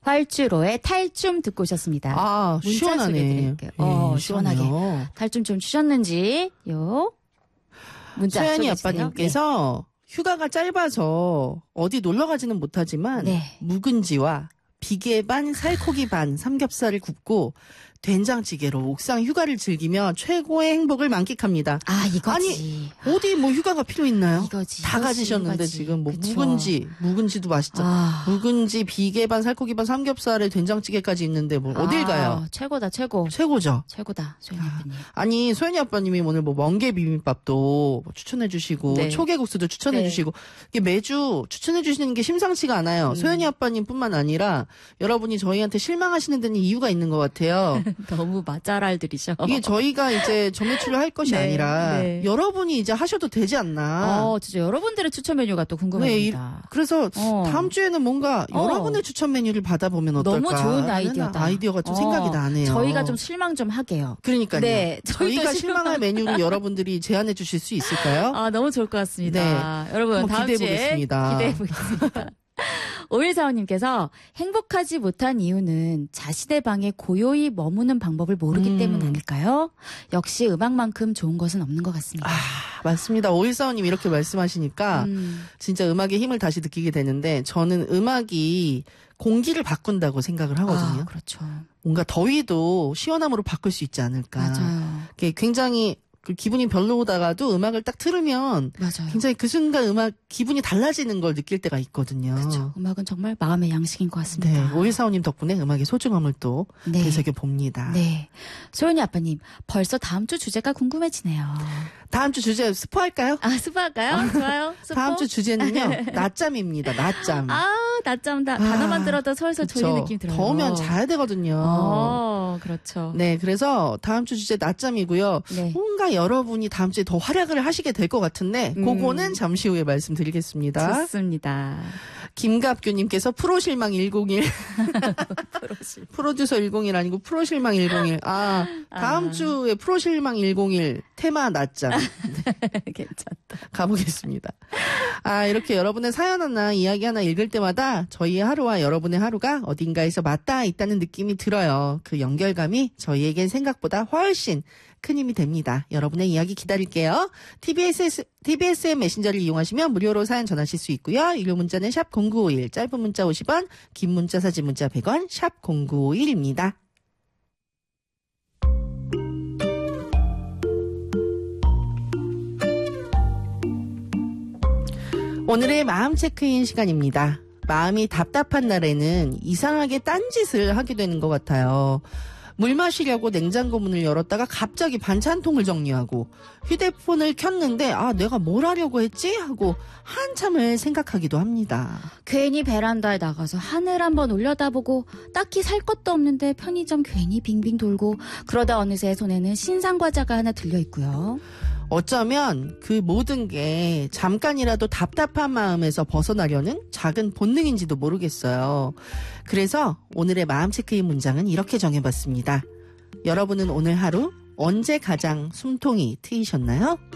활주로의 탈춤 듣고 오셨습니다. 아, 문자 시원하네. 소개해드릴게요. 시원하게. 시원해요. 탈춤 좀 추셨는지, 문자 소연이 소개해주세요. 아빠님께서 휴가가 짧아서 어디 놀러 가지는 못하지만 네. 묵은지와 비계 반, 살코기 반, 삼겹살을 굽고 된장찌개로 옥상 휴가를 즐기며 최고의 행복을 만끽합니다. 아, 이거지. 아니, 어디 뭐 휴가가 필요 있나요? 이거지. 다 가지셨는데 이거지. 지금 뭐 그쵸. 묵은지도 맛있죠. 아. 묵은지, 비계 반, 살코기 반, 삼겹살에 된장찌개까지 있는데 뭐 어딜 가요? 최고다, 최고. 최고죠. 최고다, 소연이 아빠님. 아니, 소연이 아빠님이 오늘 뭐 멍게 비빔밥도 추천해 주시고 네. 초계국수도 추천해 네. 주시고 이게 매주 추천해 주시는 게 심상치가 않아요. 소연이 아빠님뿐만 아니라 여러분이 저희한테 실망하시는 데는 이유가 있는 것 같아요. 너무 맛잘알들이셔. 이게 저희가 이제 전매출을 할 것이 네, 아니라 네. 여러분이 이제 하셔도 되지 않나. 진짜 여러분들의 추천 메뉴가 또 궁금합니다. 그래서 다음 주에는 뭔가 여러분의 추천 메뉴를 받아보면 어떨까. 너무 좋은 아이디어다. 아이디어가 좀 생각이 나네요. 저희가 좀 실망 좀 하게요. 그러니까요. 네, 저희가 실망할 메뉴를 여러분들이 제안해 주실 수 있을까요? 너무 좋을 것 같습니다. 여러분 한번 다음 기대해 주에 보겠습니다. 기대해 보겠습니다. 5145님께서 행복하지 못한 이유는 자신의 방에 고요히 머무는 방법을 모르기 때문 아닐까요? 역시 음악만큼 좋은 것은 없는 것 같습니다. 맞습니다. 5145님 이렇게 말씀하시니까 진짜 음악의 힘을 다시 느끼게 되는데 저는 음악이 공기를 바꾼다고 생각을 하거든요. 그렇죠. 뭔가 더위도 시원함으로 바꿀 수 있지 않을까. 맞아요. 굉장히 기분이 별로다가도 음악을 딱 틀으면 맞아요. 굉장히 그 순간 기분이 달라지는 걸 느낄 때가 있거든요. 그렇죠. 음악은 정말 마음의 양식인 것 같습니다. 네, 5145님 덕분에 음악의 소중함을 또 네. 되새겨 봅니다. 네. 소연이 아빠님, 벌써 다음 주 주제가 궁금해지네요. 다음 주 주제 스포할까요? 스포할까요? 좋아요. 스포? 다음 주 주제는요. 낮잠입니다. 낮잠. 낮잠 단어만 들어도 설설 졸린 느낌 들어요. 더우면 자야 되거든요. 그렇죠. 네, 그래서 다음 주 주제 낮잠이고요. 네. 뭔가 여러분이 다음 주에 더 활약을 하시게 될 것 같은데 그거는 잠시 후에 말씀드리겠습니다. 좋습니다. 김갑규님께서 프로실망 101 프로듀서 101 아니고 프로실망 101 다음 주에 프로실망 101 테마 낮잠 괜찮다. 가보겠습니다. 이렇게 여러분의 사연 하나 이야기 하나 읽을 때마다 저희의 하루와 여러분의 하루가 어딘가에서 맞닿아 있다는 느낌이 들어요. 그 연결감이 저희에겐 생각보다 훨씬 큰 힘이 됩니다. 여러분의 이야기 기다릴게요. TBS의 메신저를 이용하시면 무료로 사연 전하실 수 있고요. 유료 문자는 샵 0951, 짧은 문자 50원, 긴 문자 사진 문자 100원, 샵 0951입니다. 오늘의 마음 체크인 시간입니다. 마음이 답답한 날에는 이상하게 딴짓을 하게 되는 것 같아요. 물 마시려고 냉장고 문을 열었다가 갑자기 반찬통을 정리하고 휴대폰을 켰는데 내가 뭘 하려고 했지? 하고 한참을 생각하기도 합니다. 괜히 베란다에 나가서 하늘 한번 올려다보고 딱히 살 것도 없는데 편의점 괜히 빙빙 돌고 그러다 어느새 손에는 신상 과자가 하나 들려있고요. 어쩌면 그 모든 게 잠깐이라도 답답한 마음에서 벗어나려는 작은 본능인지도 모르겠어요. 그래서 오늘의 마음 체크인 문장은 이렇게 정해봤습니다. 여러분은 오늘 하루 언제 가장 숨통이 트이셨나요?